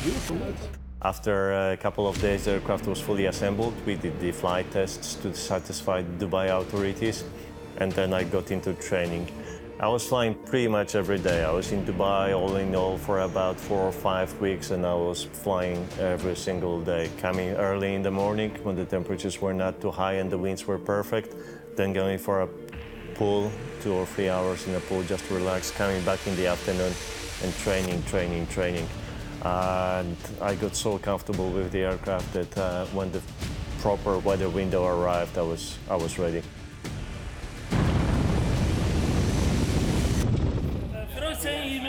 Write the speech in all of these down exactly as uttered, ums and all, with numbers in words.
beautiful night. After a couple of days, the aircraft was fully assembled. We did the flight tests to satisfy the Dubai authorities, and then I got into training. I was flying pretty much every day. I was in Dubai all in all for about four or five weeks, and I was flying every single day, coming early in the morning when the temperatures were not too high and the winds were perfect, then going for a pool, two or three hours in the pool just to relax, coming back in the afternoon and training, training, training. And I got so comfortable with the aircraft that uh, when the proper weather window arrived, I was, I was ready. I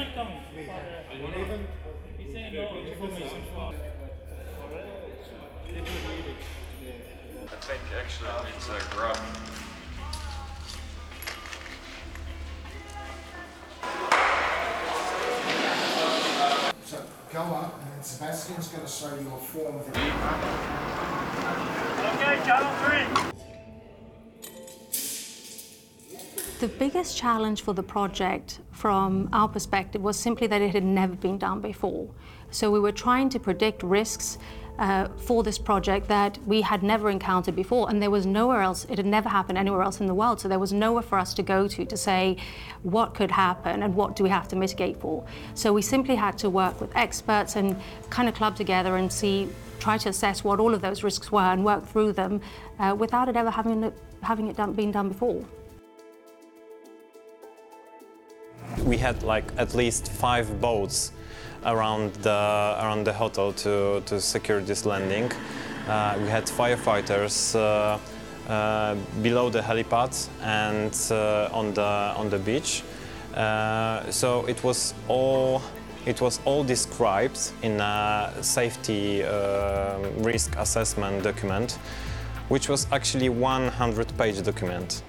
think actually it's a grub. So go up, and then Sebastian's going to show you a form of the Okay, channel three. The biggest challenge for the project from our perspective was simply that it had never been done before. So we were trying to predict risks uh, for this project that we had never encountered before, and there was nowhere else, it had never happened anywhere else in the world, so there was nowhere for us to go to to say what could happen and what do we have to mitigate for. So we simply had to work with experts and kind of club together and see, try to assess what all of those risks were and work through them uh, without it ever having, having it done, been done before. We had like at least five boats around the around the hotel to to secure this landing. Uh, we had firefighters uh, uh, below the helipad and uh, on the on the beach. Uh, so it was all it was all described in a safety uh, risk assessment document, which was actually one hundred page document.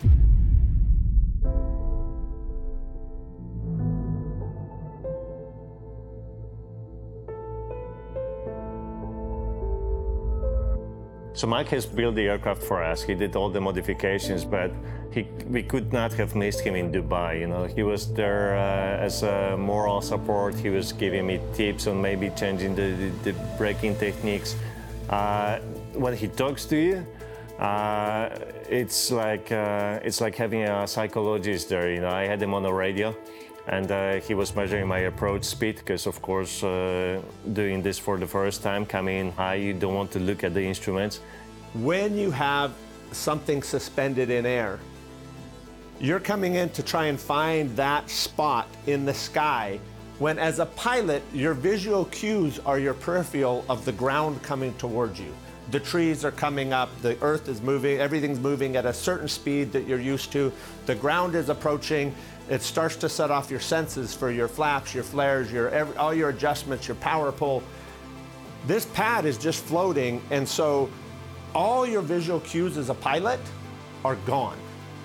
So Mike has built the aircraft for us. He did all the modifications, but he, we could not have missed him in Dubai. You know, he was there uh, as a moral support. He was giving me tips on maybe changing the, the, the braking techniques. Uh, when he talks to you, uh, it's like uh, it's like having a psychologist there. You know, I had him on the radio, and uh, he was measuring my approach speed because, of course, uh, doing this for the first time, coming in high, you don't want to look at the instruments. When you have something suspended in air, you're coming in to try and find that spot in the sky, when as a pilot, your visual cues are your peripheral of the ground coming towards you. The trees are coming up, the earth is moving, everything's moving at a certain speed that you're used to, the ground is approaching. It starts to set off your senses for your flaps, your flares, your every, all your adjustments, your power pull. This pad is just floating, and so all your visual cues as a pilot are gone.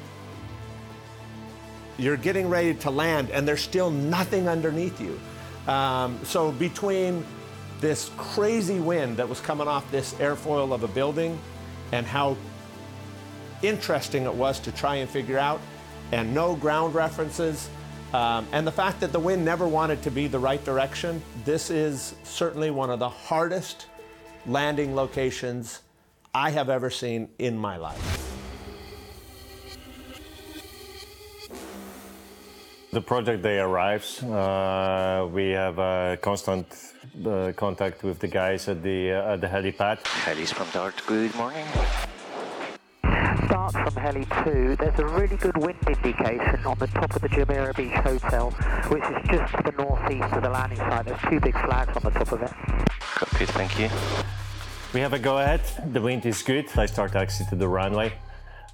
You're getting ready to land, and there's still nothing underneath you. Um, so between this crazy wind that was coming off this airfoil of a building and how interesting it was to try and figure out, and no ground references, um, and the fact that the wind never wanted to be the right direction, this is certainly one of the hardest landing locations I have ever seen in my life. The project day arrives. Uh, we have uh, constant uh, contact with the guys at the, uh, at the helipad. Helis from Dart, good morning. Start from Heli two, there's a really good wind indication on the top of the Jumeirah Beach Hotel, which is just to the northeast of the landing site. There's two big flags on the top of it. Good, thank you. We have a go-ahead. The wind is good. I start taxi to the runway.